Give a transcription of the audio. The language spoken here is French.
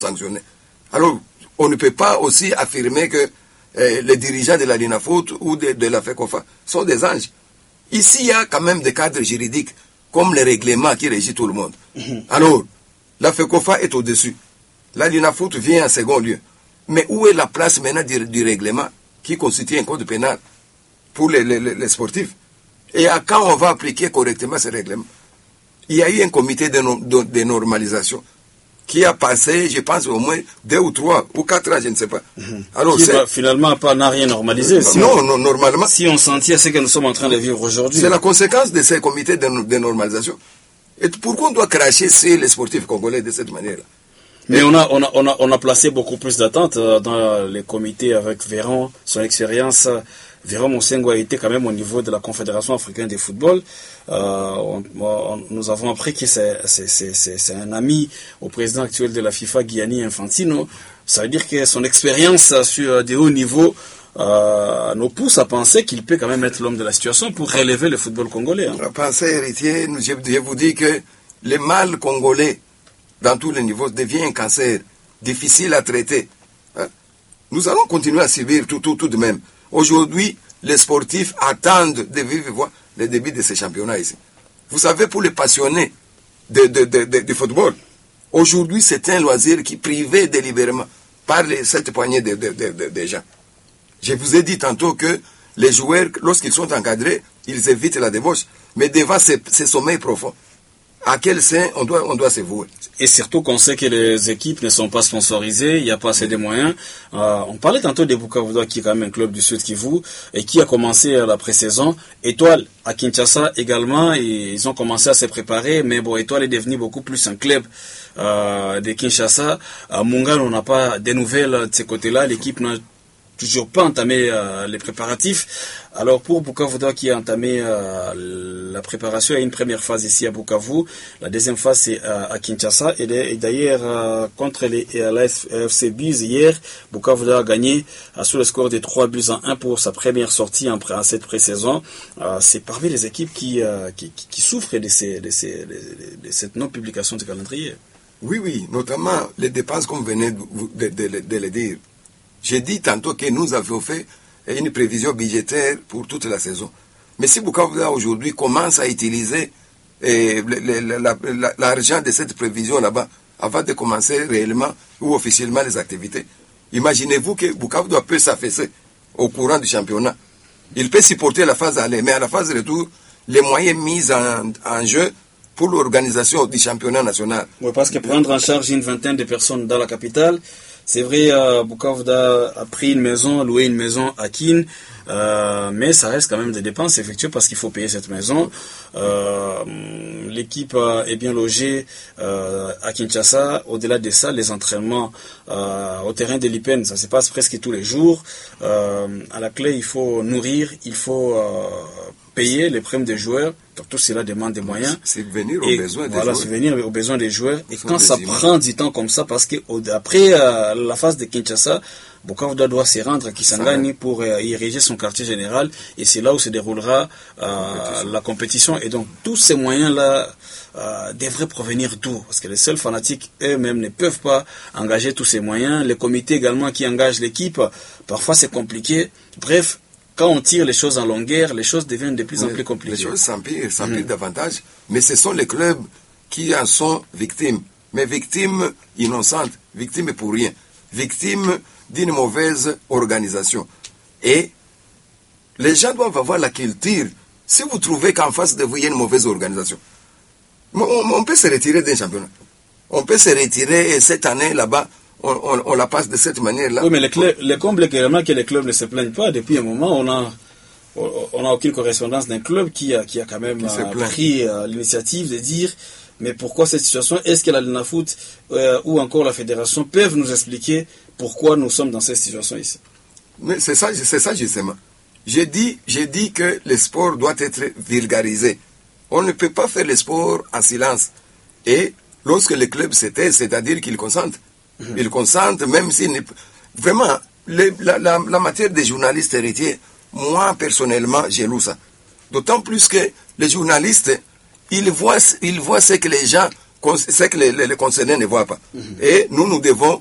sanctionnés. Alors, on ne peut pas aussi affirmer que les dirigeants de la Linafoot ou de la FECOFA sont des anges. Ici, il y a quand même des cadres juridiques, comme les règlements qui régissent tout le monde. Alors, la FECOFA est au-dessus. La Linafoot vient en second lieu. Mais où est la place maintenant du règlement qui constitue un code pénal pour les sportifs? Et à quand on va appliquer correctement ce règlement? Il y a eu un comité de normalisation qui a passé, je pense, au moins 2 ou 3 ou 4 ans, je ne sais pas. Alors, finalement, n'a rien normalisé. Non, normalement. Si on s'en tient à ce que nous sommes en train de vivre aujourd'hui. C'est la conséquence de ces comités de normalisation. Et pourquoi on doit cracher sur les sportifs congolais de cette manière-là? Mais on a placé beaucoup plus d'attentes dans les comités avec Véran, son expérience. Véran Monsengo a été quand même au niveau de la Confédération africaine de football. Nous avons appris que c'est un ami au président actuel de la FIFA, Gianni Infantino. Ça veut dire que son expérience sur des hauts niveaux nous pousse à penser qu'il peut quand même être l'homme de la situation pour relever le football congolais. La pensée héritier, je vous dis que le mal congolais, dans tous les niveaux, devient un cancer difficile à traiter. Nous allons continuer à subir tout de même. Aujourd'hui, les sportifs attendent de vivre voir le début de ces championnats ici. Vous savez, pour les passionnés de football, aujourd'hui, c'est un loisir qui est privé délibérément par cette poignée de gens. Je vous ai dit tantôt que les joueurs, lorsqu'ils sont encadrés, ils évitent la débauche. Mais devant ces sommeils profonds, à quel sein on doit se vouer? Et surtout qu'on sait que les équipes ne sont pas sponsorisées, il n'y a pas assez de moyens. On parlait tantôt de Bukavu, qui est quand même un club du Sud Kivu, et qui a commencé la pré-saison. Étoile à Kinshasa également, et ils ont commencé à se préparer, mais bon, Étoile est devenu beaucoup plus un club de Kinshasa. À Mungal, on n'a pas de nouvelles de ce côté-là, l'équipe n'a toujours pas entamé les préparatifs. Alors pour Bukavu qui a entamé la préparation, il y a une première phase ici à Bukavu, la deuxième phase c'est à Kinshasa, et d'ailleurs contre la FC Buz hier, Bukavu a gagné sur le score de 3-1 pour sa première sortie en cette pré-saison. C'est parmi les équipes qui souffrent de cette non-publication du calendrier. Oui, notamment les dépenses comme vous venez de le dire. J'ai dit tantôt que nous avions fait une prévision budgétaire pour toute la saison. Mais si Bukavu aujourd'hui commence à utiliser l'argent de cette prévision là-bas avant de commencer réellement ou officiellement les activités, imaginez-vous que Bukavu peut s'affaisser au courant du championnat. Il peut supporter la phase aller, mais à la phase retour, les moyens mis en jeu pour l'organisation du championnat national. Oui, parce que prendre en charge une vingtaine de personnes dans la capitale, c'est vrai, Bukavu a pris une maison, loué une maison à Kin, mais ça reste quand même des dépenses effectuées parce qu'il faut payer cette maison. L'équipe est bien logée à Kinshasa. Au-delà de ça, les entraînements au terrain de l'IPEN, ça se passe presque tous les jours. À la clé, il faut nourrir, il faut payer les primes des joueurs. Donc tout cela demande des moyens. Subvenir aux besoins des joueurs. Subvenir aux besoins des joueurs. Et quand ça prend du temps comme ça, parce que après la phase de Kinshasa, Bukavu doit se rendre à Kisangani pour y ériger son quartier général. Et c'est là où se déroulera la compétition. Et donc tous ces moyens-là devraient provenir d'où? Parce que les seuls fanatiques eux-mêmes ne peuvent pas engager tous ces moyens. Les comités également qui engagent l'équipe, parfois c'est compliqué. Bref, quand on tire les choses en longueur, les choses deviennent de plus en plus compliquées. Les choses s'empirent davantage, mais ce sont les clubs qui en sont victimes. Mais victimes innocentes, victimes pour rien, victimes d'une mauvaise organisation. Et les gens doivent avoir la culture. Si vous trouvez qu'en face de vous, il y a une mauvaise organisation, on peut se retirer d'un championnat. On peut se retirer et cette année là-bas, on la passe de cette manière-là. Oui, mais le comble est vraiment que les clubs ne se plaignent pas. Depuis un moment, on n'a aucune correspondance d'un club qui a quand même pris l'initiative de dire mais pourquoi cette situation? Est-ce que la Linafoot ou encore la fédération peuvent nous expliquer pourquoi nous sommes dans cette situation ici? Mais c'est ça justement. J'ai dit que le sport doit être vulgarisé. On ne peut pas faire le sport en silence. Et lorsque les clubs s'étaient, c'est-à-dire qu'ils consentent. Ils consentent, même si... Vraiment, la matière des journalistes héritiers, moi, personnellement, j'ai lu ça. D'autant plus que les journalistes, ils voient ce que les gens ce que les concernés ne voient pas. Et nous devons